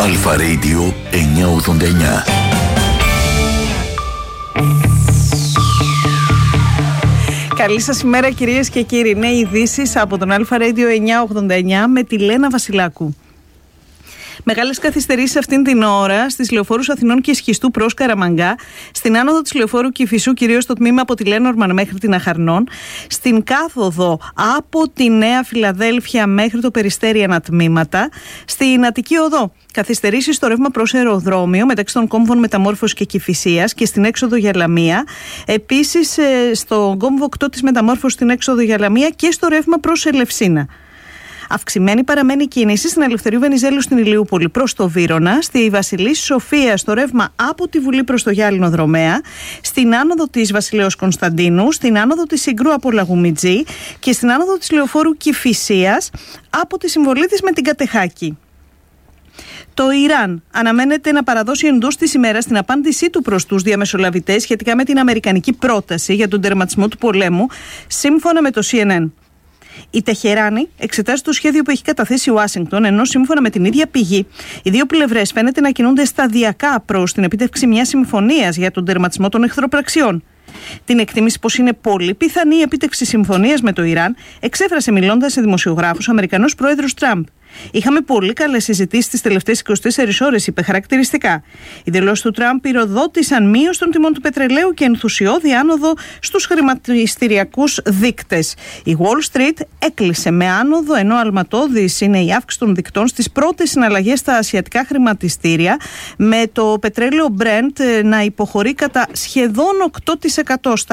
Αλφα Radio 989. Καλή σας ημέρα κυρίες και κύριοι. Είναι ειδήσεις από τον Αλφα Radio 989 με τη Λένα Βασιλάκου. Μεγάλες καθυστερήσεις αυτήν την ώρα στις λεωφόρους Αθηνών και Σχιστού προς Καραμανγκά, στην άνοδο της λεωφόρου Κηφισού, κυρίως στο τμήμα από τη Λένορμαν μέχρι την Αχαρνών, στην κάθοδο από τη Νέα Φιλαδέλφια μέχρι το Περιστέρι ανατμήματα, στην Αττική Οδό. Καθυστερήσεις στο ρεύμα προς αεροδρόμιο μεταξύ των κόμβων Μεταμόρφωσης και Κηφισίας και στην έξοδο για Λαμία. Επίσης στο κόμβο 8 της Μεταμόρφωσης στην έξοδο για Λαμία και στο ρεύμα προς Ελευσίνα. Αυξημένη παραμένει η κίνηση στην Ελευθερίου Βενιζέλου στην Ηλιούπολη προς το Βύρωνα, στη Βασιλής Σοφία στο ρεύμα από τη Βουλή προς το Γιάλινο Δρομέα, στην άνοδο της Βασιλέως Κωνσταντίνου, στην άνοδο της Συγκρού από Λαγουμιτζή και στην άνοδο της λεωφόρου Κηφισίας από τη συμβολή της με την Κατεχάκη. Το Ιράν αναμένεται να παραδώσει εντός της ημέρας την απάντησή του προς τους διαμεσολαβητές σχετικά με την αμερικανική πρόταση για τον τερματισμό του πολέμου, σύμφωνα με το CNN. Η Τεχεράνη εξετάζει το σχέδιο που έχει καταθέσει η Ουάσιγκτον, ενώ σύμφωνα με την ίδια πηγή, οι δύο πλευρές φαίνεται να κινούνται σταδιακά προς την επίτευξη μιας συμφωνίας για τον τερματισμό των εχθροπραξιών. Την εκτίμηση πως είναι πολύ πιθανή η επίτευξη συμφωνίας με το Ιράν εξέφρασε μιλώντας σε δημοσιογράφους ο Αμερικανός πρόεδρος Τραμπ. Είχαμε πολύ καλές συζητήσεις τις τελευταίες 24 ώρες, είπε χαρακτηριστικά. Οι δηλώσεις του Τραμπ πυροδότησαν μείωση των τιμών του πετρελαίου και ενθουσιώδη άνοδο στους χρηματιστηριακούς δείκτες. Η Wall Street έκλεισε με άνοδο, ενώ αλματώδης είναι η αύξηση των δικτών στις πρώτες συναλλαγές στα ασιατικά χρηματιστήρια, με το πετρέλαιο Brent να υποχωρεί κατά σχεδόν 8% στα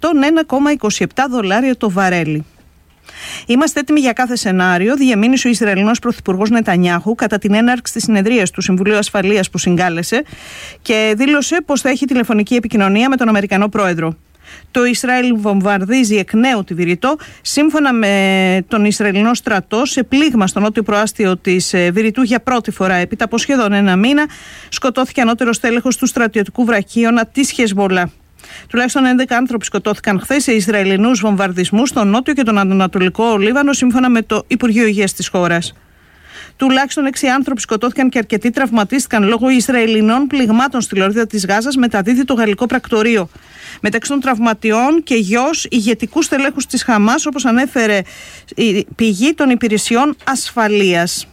$101,27 το βαρέλι. Είμαστε έτοιμοι για κάθε σενάριο, διεμήνυσε ο Ισραηλινός Πρωθυπουργός Νετανιάχου κατά την έναρξη της συνεδρίας του Συμβουλίου Ασφαλείας που συγκάλεσε και δήλωσε πως θα έχει τηλεφωνική επικοινωνία με τον Αμερικανό Πρόεδρο. Το Ισραήλ βομβαρδίζει εκ νέου τη Βηρητό. Σύμφωνα με τον Ισραηλινό στρατό, σε πλήγμα στο νότιο προάστιο της Βηρητού για πρώτη φορά έπειτα από σχεδόν ένα μήνα, σκοτώθηκε ανώτερος τέλεχος του στρατιωτικού βραχίωνα της Χεσβολά. Τουλάχιστον 11 άνθρωποι σκοτώθηκαν χθες σε Ισραηλινούς βομβαρδισμούς στο νότιο και τον ανατολικό Λίβανο, σύμφωνα με το Υπουργείο Υγείας της χώρας. Τουλάχιστον 6 άνθρωποι σκοτώθηκαν και αρκετοί τραυματίστηκαν λόγω Ισραηλινών πληγμάτων στη λωρίδα της Γάζας, μεταδίδει το γαλλικό πρακτορείο. Μεταξύ των τραυματιών και γιος ηγετικού στελέχους της Χαμάς, όπως ανέφερε η πηγή των υπηρεσιών ασφαλείας.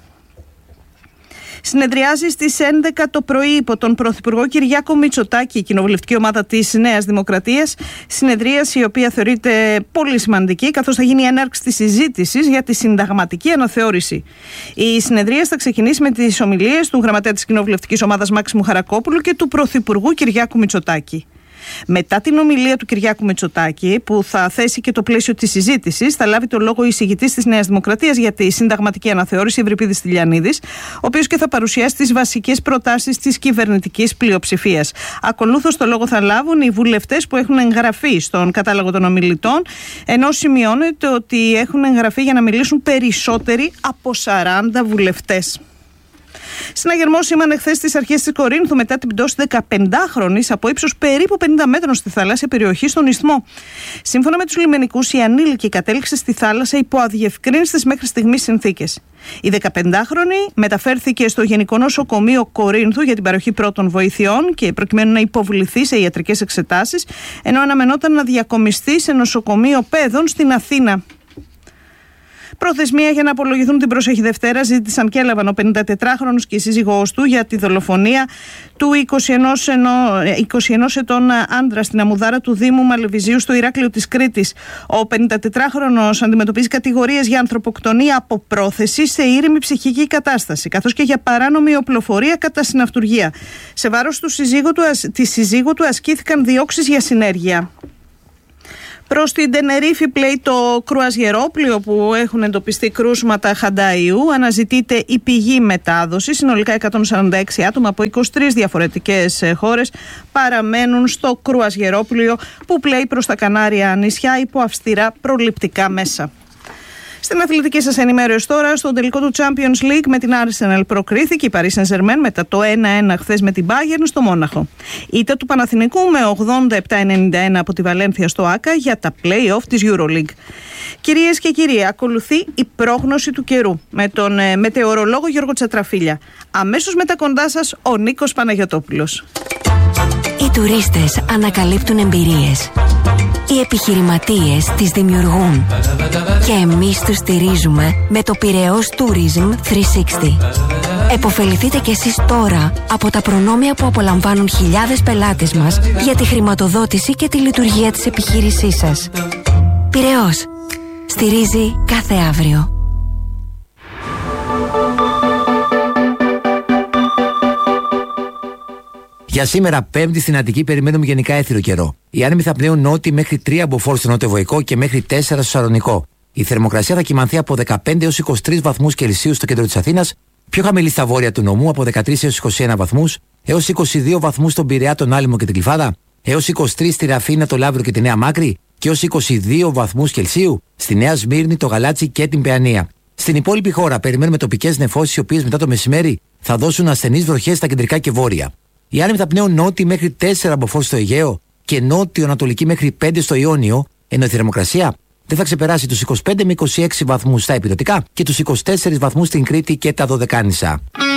Συνεδριάζει στις 11 το πρωί υπό τον Πρωθυπουργό Κυριάκο Μητσοτάκη η κοινοβουλευτική ομάδα της Νέας Δημοκρατίας. Συνεδρίαση η οποία θεωρείται πολύ σημαντική, καθώς θα γίνει η έναρξη της συζήτησης για τη συνταγματική αναθεώρηση. Η συνεδρίαση θα ξεκινήσει με τις ομιλίες του γραμματέα της κοινοβουλευτικής ομάδας Μάξιμου Χαρακόπουλου και του Πρωθυπουργού Κυριάκου Μητσοτάκη. Μετά την ομιλία του Κυριάκου Μητσοτάκη, που θα θέσει και το πλαίσιο της συζήτησης, θα λάβει το λόγο η εισηγητής της Νέας Δημοκρατίας για τη συνταγματική αναθεώρηση, Ευρυπίδης Τηλιανίδης, ο οποίος και θα παρουσιάσει τις βασικές προτάσεις της κυβερνητικής πλειοψηφίας. Ακολούθως το λόγο θα λάβουν οι βουλευτές που έχουν εγγραφεί στον κατάλογο των ομιλητών, ενώ σημειώνεται ότι έχουν εγγραφεί για να μιλήσουν περισσότεροι από 40 βουλευτές. Συναγερμός σήμανε χθες στις αρχές της Κορίνθου μετά την πτώση 15χρονης από ύψος περίπου 50 μέτρων στη θαλάσσια περιοχή στον Ισθμό. Σύμφωνα με τους λιμενικούς, η ανήλικη κατέληξε στη θάλασσα υπό αδιευκρίνιστες μέχρι στιγμής συνθήκες. Η 15χρονη μεταφέρθηκε στο Γενικό Νοσοκομείο Κορίνθου για την παροχή πρώτων βοηθειών και προκειμένου να υποβληθεί σε ιατρικές εξετάσεις, ενώ αναμενόταν να διακομιστεί σε νοσοκομείο Πέδων στην Αθήνα. Προθεσμία για να απολογηθούν την προσεχή Δευτέρα ζήτησαν και έλαβαν ο 54χρονος και η σύζυγός του για τη δολοφονία του 21 ετών άντρα στην Αμουδάρα του Δήμου Μαλεβιζίου στο Ηράκλειο της Κρήτης. Ο 54χρονος αντιμετωπίζει κατηγορίες για ανθρωποκτονία από πρόθεση σε ήρεμη ψυχική κατάσταση, καθώς και για παράνομη οπλοφορία κατά συναυτουργία. Σε βάρος της συζύγου του ασκήθηκαν διώξεις για συνέργεια. Προς την Τενερίφη πλέει το κρουαζιερόπλοιο που έχουν εντοπιστεί κρούσματα χανταϊού. Αναζητείται η πηγή μετάδοση. Συνολικά 146 άτομα από 23 διαφορετικές χώρες παραμένουν στο κρουαζιερόπλοιο που πλέει προς τα Κανάρια νησιά υπό αυστηρά προληπτικά μέσα. Στην αθλητική σας ενημέρωση τώρα, στον τελικό του Champions League με την Arsenal προκρίθηκε η Paris Saint-Germain μετά το 1-1 χθες με την Bayern στο Μόναχο. Ήττα του Παναθηνικού με 87-91 από τη Βαλένθια στο Άκα για τα play-off της EuroLeague. Κυρίες και κύριοι, ακολουθεί η πρόγνωση του καιρού με τον μετεωρολόγο Γιώργο Τσατραφίλια. Αμέσως μετά κοντά σας ο Νίκος Παναγιωτόπουλος. Οι τουρίστες ανακαλύπτουν εμπειρίες. Οι επιχειρηματίες τις δημιουργούν. Και εμείς τους στηρίζουμε με το Πειραιώς Tourism 360. Εποφεληθείτε κι εσείς τώρα από τα προνόμια που απολαμβάνουν χιλιάδες πελάτες μας για τη χρηματοδότηση και τη λειτουργία της επιχείρησής σας. Πειραιώς. Στηρίζει κάθε αύριο. Για σήμερα, Πέμπτη στην Αττική, περιμένουμε γενικά έθυρο καιρό. Οι άνεμοι θα πνέουν νότιοι μέχρι 3 μποφόρ στο νότιο-βοϊκό και μέχρι 4 στο Σαλονικό. Η θερμοκρασία θα κυμανθεί από 15 έως 23 βαθμούς Κελσίου στο κέντρο της Αθήνας, πιο χαμηλή στα βόρεια του νομού από 13 έως 21 βαθμούς, έως 22 βαθμούς στον Πειραιά, τον Άλυμο και την Κλιφάδα, έως 23 στη Ραφίνα, το Λαύριο και τη Νέα Μάκρη και έως 22 βαθμούς Κελσίου στη Νέα Σμύρνη, το Γαλάτσι και την Παιανία. Στην υπόλοιπη χώρα περιμένουμε τοπικές νεφώσεις, οι οποίες μετά το μεσημέρι θα δώσουν ασθενείς βροχές στα κεντρικά και βόρεια. Οι άνεμοι θα πνέουν νότιοι μέχρι 4 μποφόρ στο Αιγαίο και νότιο-ανατολική μέχρι 5 στο Ιόνιο, ενώ η θερμοκρασία δεν θα ξεπεράσει τους 25 με 26 βαθμούς στα ηπειρωτικά και τους 24 βαθμούς στην Κρήτη και τα Δωδεκάνησα.